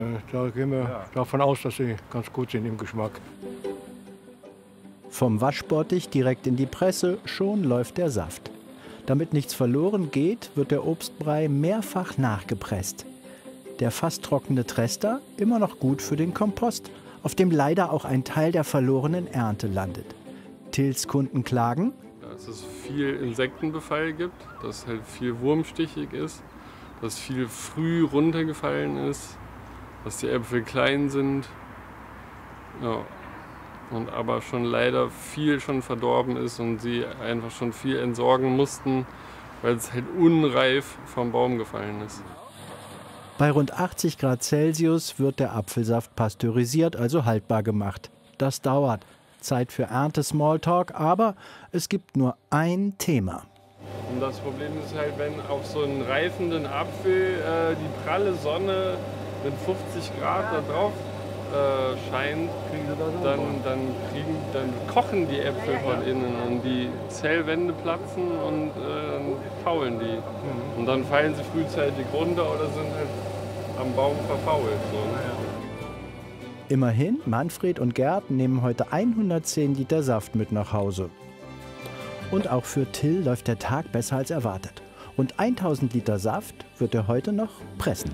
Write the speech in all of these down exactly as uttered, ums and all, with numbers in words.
Da gehen wir ja. davon aus, dass sie ganz gut sind im Geschmack. Vom Waschbottich direkt in die Presse, schon läuft der Saft. Damit nichts verloren geht, wird der Obstbrei mehrfach nachgepresst. Der fast trockene Trester immer noch gut für den Kompost, auf dem leider auch ein Teil der verlorenen Ernte landet. Tills Kunden klagen, dass es viel Insektenbefall gibt, dass es halt viel wurmstichig ist, dass viel früh runtergefallen ist, dass die Äpfel klein sind. Ja. Und aber schon leider viel schon verdorben ist und sie einfach schon viel entsorgen mussten, weil es halt unreif vom Baum gefallen ist. Bei rund achtzig Grad Celsius wird der Apfelsaft pasteurisiert, also haltbar gemacht. Das dauert. Zeit für Ernte-Smalltalk, aber es gibt nur ein Thema. Und das Problem ist halt, wenn auf so einen reifenden Apfel äh, die pralle Sonne mit fünfzig Grad da drauf äh, scheint, dann, dann, kriegen, dann kochen die Äpfel von innen und die Zellwände platzen und äh, faulen die. Und dann fallen sie frühzeitig runter oder sind halt am Baum verfault. So. Immerhin, Manfred und Gerd nehmen heute hundertzehn Liter Saft mit nach Hause. Und auch für Till läuft der Tag besser als erwartet. Rund tausend Liter Saft wird er heute noch pressen.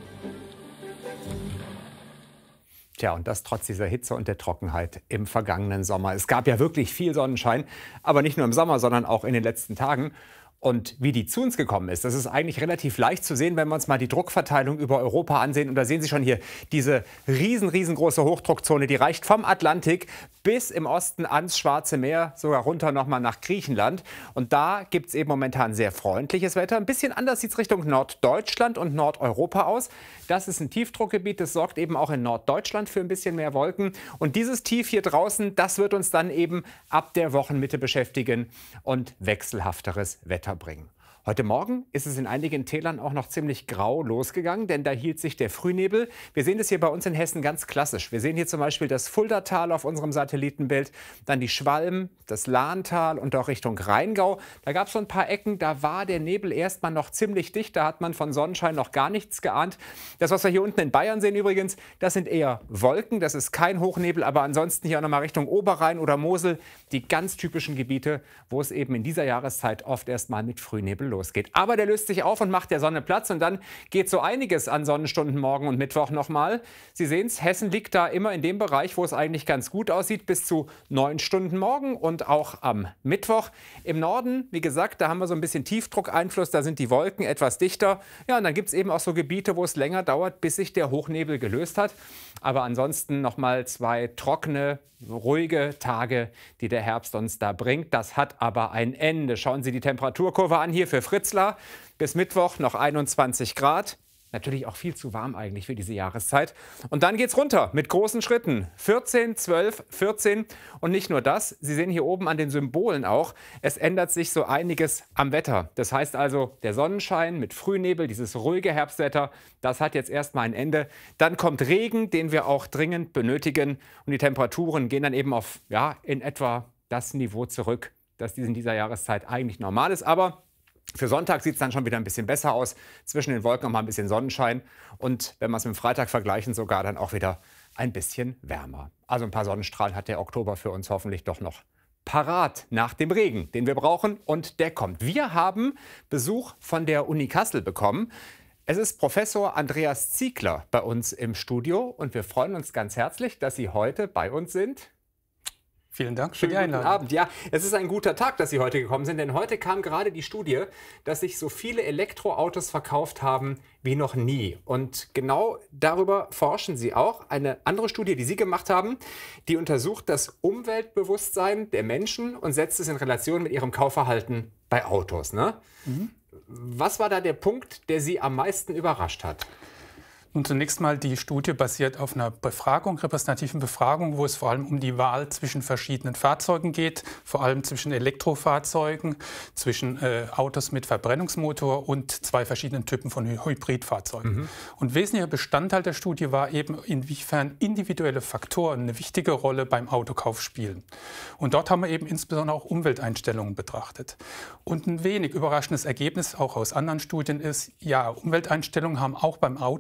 Tja, und das trotz dieser Hitze und der Trockenheit im vergangenen Sommer. Es gab ja wirklich viel Sonnenschein, aber nicht nur im Sommer, sondern auch in den letzten Tagen. Und wie die zu uns gekommen ist, das ist eigentlich relativ leicht zu sehen, wenn wir uns mal die Druckverteilung über Europa ansehen. Und da sehen Sie schon hier diese riesen, riesengroße Hochdruckzone, die reicht vom Atlantik bis im Osten ans Schwarze Meer, sogar runter nochmal nach Griechenland. Und da gibt es eben momentan sehr freundliches Wetter. Ein bisschen anders sieht es Richtung Norddeutschland und Nordeuropa aus. Das ist ein Tiefdruckgebiet, das sorgt eben auch in Norddeutschland für ein bisschen mehr Wolken. Und dieses Tief hier draußen, das wird uns dann eben ab der Wochenmitte beschäftigen und wechselhafteres Wetter bringen. Heute Morgen ist es in einigen Tälern auch noch ziemlich grau losgegangen, denn da hielt sich der Frühnebel. Wir sehen das hier bei uns in Hessen ganz klassisch. Wir sehen hier zum Beispiel das Fuldatal auf unserem Satellitenbild, dann die Schwalm, das Lahntal und auch Richtung Rheingau. Da gab es so ein paar Ecken, da war der Nebel erstmal noch ziemlich dicht, da hat man von Sonnenschein noch gar nichts geahnt. Das, was wir hier unten in Bayern sehen übrigens, das sind eher Wolken, das ist kein Hochnebel, aber ansonsten hier auch nochmal Richtung Oberrhein oder Mosel, die ganz typischen Gebiete, wo es eben in dieser Jahreszeit oft erstmal mit Frühnebel losgeht. Aber der löst sich auf und macht der Sonne Platz und dann geht so einiges an Sonnenstunden morgen und Mittwoch nochmal. Sie sehen es, Hessen liegt da immer in dem Bereich, wo es eigentlich ganz gut aussieht, bis zu neun Stunden morgen und auch am Mittwoch. Im Norden, wie gesagt, da haben wir so ein bisschen Tiefdruckeinfluss, da sind die Wolken etwas dichter. Ja, und dann gibt es eben auch so Gebiete, wo es länger dauert, bis sich der Hochnebel gelöst hat. Aber ansonsten nochmal zwei trockene, ruhige Tage, die der Herbst uns da bringt. Das hat aber ein Ende. Schauen Sie die Temperaturkurve an hier für Fritzlar. Bis Mittwoch noch einundzwanzig Grad. Natürlich auch viel zu warm eigentlich für diese Jahreszeit. Und dann geht's runter mit großen Schritten. vierzehn, zwölf, vierzehn. Und nicht nur das, Sie sehen hier oben an den Symbolen auch, es ändert sich so einiges am Wetter. Das heißt also, der Sonnenschein mit Frühnebel, dieses ruhige Herbstwetter, das hat jetzt erstmal ein Ende. Dann kommt Regen, den wir auch dringend benötigen. Und die Temperaturen gehen dann eben auf, ja, in etwa das Niveau zurück, das in dieser Jahreszeit eigentlich normal ist. Aber für Sonntag sieht es dann schon wieder ein bisschen besser aus. Zwischen den Wolken noch mal ein bisschen Sonnenschein. Und wenn wir es mit dem Freitag vergleichen, sogar dann auch wieder ein bisschen wärmer. Also ein paar Sonnenstrahlen hat der Oktober für uns hoffentlich doch noch parat nach dem Regen, den wir brauchen. Und der kommt. Wir haben Besuch von der Uni Kassel bekommen. Es ist Professor Andreas Ziegler bei uns im Studio. Und wir freuen uns ganz herzlich, dass Sie heute bei uns sind. Vielen Dank für Schönen die Einladung. Guten Abend. Ja, es ist ein guter Tag, dass Sie heute gekommen sind, denn heute kam gerade die Studie, dass sich so viele Elektroautos verkauft haben wie noch nie. Und genau darüber forschen Sie auch. Eine andere Studie, die Sie gemacht haben, die untersucht das Umweltbewusstsein der Menschen und setzt es in Relation mit ihrem Kaufverhalten bei Autos. Ne? Mhm. Was war da der Punkt, der Sie am meisten überrascht hat? Nun, zunächst mal, die Studie basiert auf einer Befragung, repräsentativen Befragung, wo es vor allem um die Wahl zwischen verschiedenen Fahrzeugen geht, vor allem zwischen Elektrofahrzeugen, zwischen äh, Autos mit Verbrennungsmotor und zwei verschiedenen Typen von Hy Hybridfahrzeugen. Mhm. Und wesentlicher Bestandteil der Studie war eben, inwiefern individuelle Faktoren eine wichtige Rolle beim Autokauf spielen. Und dort haben wir eben insbesondere auch Umwelteinstellungen betrachtet. Und ein wenig überraschendes Ergebnis auch aus anderen Studien ist, ja, Umwelteinstellungen haben auch beim Autokauf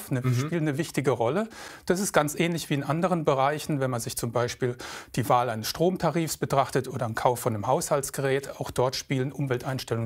Umweltverträglichkeit eine, mhm. spielt eine wichtige Rolle. Das ist ganz ähnlich wie in anderen Bereichen, wenn man sich zum Beispiel die Wahl eines Stromtarifs betrachtet oder einen Kauf von einem Haushaltsgerät. Auch dort spielen Umwelteinstellungen